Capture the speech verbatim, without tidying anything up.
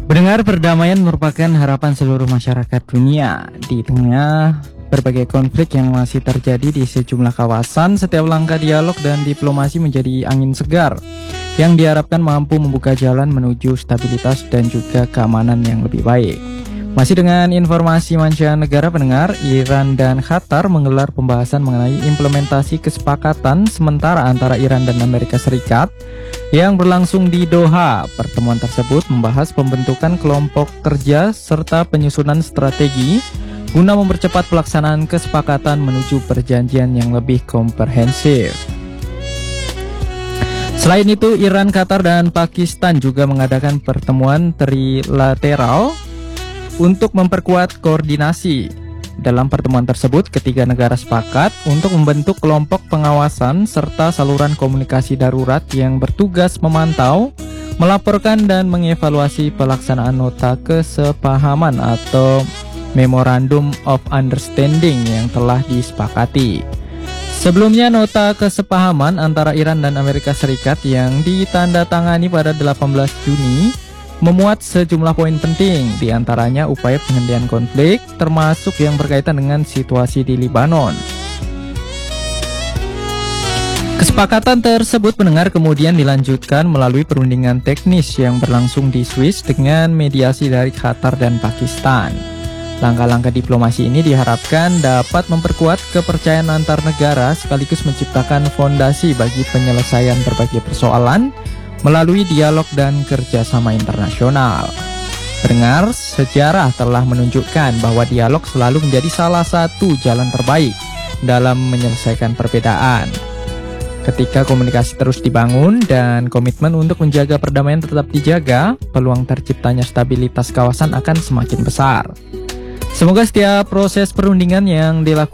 Mendengar perdamaian merupakan harapan seluruh masyarakat dunia. Di tengah berbagai konflik yang masih terjadi di sejumlah kawasan, setiap langkah dialog dan diplomasi menjadi angin segar yang diharapkan mampu membuka jalan menuju stabilitas dan juga keamanan yang lebih baik. Masih dengan informasi mancanegara pendengar, Iran dan Qatar menggelar pembahasan mengenai implementasi kesepakatan sementara antara Iran dan Amerika Serikat yang berlangsung di Doha. Pertemuan tersebut membahas pembentukan kelompok kerja serta penyusunan strategi guna mempercepat pelaksanaan kesepakatan menuju perjanjian yang lebih komprehensif. Selain itu, Iran, Qatar, dan Pakistan juga mengadakan pertemuan trilateral untuk memperkuat koordinasi. Dalam pertemuan tersebut, ketiga negara sepakat untuk membentuk kelompok pengawasan serta saluran komunikasi darurat yang bertugas memantau, melaporkan, dan mengevaluasi pelaksanaan nota kesepahaman atau Memorandum of Understanding yang telah disepakati. Sebelumnya, nota kesepahaman antara Iran dan Amerika Serikat yang ditandatangani pada delapan belas Juni memuat sejumlah poin penting, diantaranya upaya penghentian konflik, termasuk yang berkaitan dengan situasi di Lebanon. Kesepakatan tersebut pendengar kemudian dilanjutkan melalui perundingan teknis yang berlangsung di Swiss dengan mediasi dari Qatar dan Pakistan. Langkah-langkah diplomasi ini diharapkan dapat memperkuat kepercayaan antar negara sekaligus menciptakan fondasi bagi penyelesaian berbagai persoalan melalui dialog dan kerjasama internasional. Pendengar, sejarah telah menunjukkan bahwa dialog selalu menjadi salah satu jalan terbaik dalam menyelesaikan perbedaan. Ketika komunikasi terus dibangun dan komitmen untuk menjaga perdamaian tetap dijaga, peluang terciptanya stabilitas kawasan akan semakin besar. Semoga setiap proses perundingan yang dilakukan